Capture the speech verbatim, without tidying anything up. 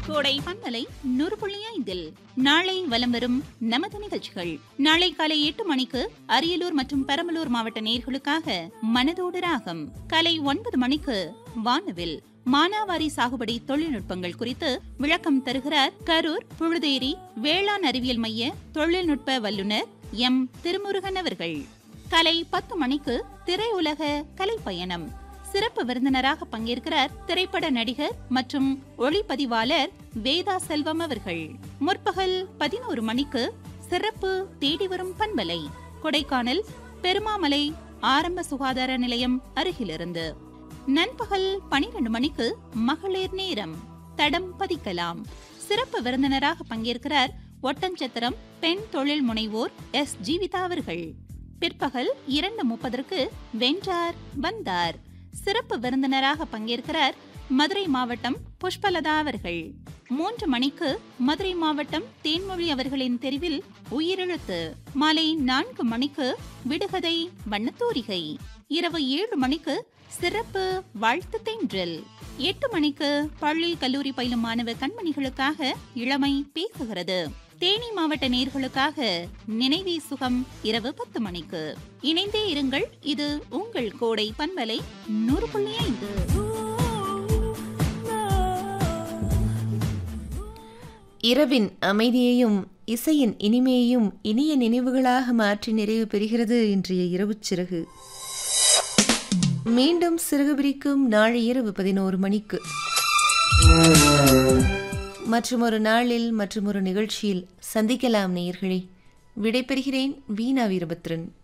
கோடை பண்பலை நூறு புள்ளி ஐந்தில் நாளை வலம் வரும் நமது நிகழ்ச்சிகள். நாளை காலை எட்டு மணிக்கு அரியலூர் மற்றும் பெரம்பலூர் மாவட்ட நேயர்களுக்காக மனதோடு ராகம். காலை ஒன்பது மணிக்கு வானவில் மானாவாரி சாகுபடி தொழில்நுட்பங்கள் குறித்து விளக்கம் தருகிறார் கரூர் புழுதேரி வேளாண் அறிவியல் மைய தொழில்நுட்ப வல்லுநர் எம் திருமுருகன் அவர்கள். காலை பத்து மணிக்கு திரையுலக கலைப்பயணம். சிறப்பு விருந்தினராக பங்கேற்கிறார் திரைப்பட நடிகர் மற்றும் ஒளிப்பதிவாளர் வேதா செல்வம் அவர்கள். முற்பகல் பதினோரு மணிக்கு சிறப்பு தேடி வரும் பண்பலை கொடைக்கானல் பெருமாமலை ஆரம்ப சுகாதார நிலையம் அருகிலிருந்து. நண்பகல் பனிரெண்டு மணிக்கு மகளிர் நேரம் தடம் பதிக்கலாம். சிறப்பு விருந்தினராக பங்கேற்கிறார் ஒட்டஞ்சத்திரம் பெண் தொழில் முனைவோர் எஸ் ஜீவிதா அவர்கள். பிற்பகல் இரண்டு முப்பதற்கு வென்றார் வந்தார். சிறப்பு விருந்தினராக பங்கேற்கிறார் மதுரை மாவட்டம் புஷ்பலதா அவர்கள். மூன்று மணிக்கு மதுரை மாவட்டம் தேன்மொழி அவர்களின் தெரிவில் உயிரெழுத்து. மாலை நான்கு மணிக்கு விடுகதை வண்ணத்தூரிகை. இரவு ஏழு மணிக்கு சிறப்பு வாழ்த்து தென்றல். எட்டு மணிக்கு பள்ளி கல்லூரி பயிலும் மாணவ கண்மணிகளுக்காக இளமை பேசுகிறது. தேனி மாவட்ட நேயர்களுக்காக நினைவே சுகம் இரவு பத்து மணிக்கு. இணைந்தே இருங்கள், இது உங்கள் கோடை பண்பலை நூறு புள்ளி ஐந்து. இரவின் அமைதியையும் இசையின் இனிமையையும் இனிய நினைவுகளாக மாற்றி நிறைவு பெறுகிறது இன்றைய இரவு சிறகு. மீண்டும் சிறகு பிரிக்கும் நாளை இரவு பதினோரு மணிக்கு மற்றும் ஒரு நாளில் மற்றும் ஒரு நிகழ்ச்சியில் சந்திக்கலாம் நேயர்களே. விடைபெறுகிறேன் வீணா வீரபத்ரன்.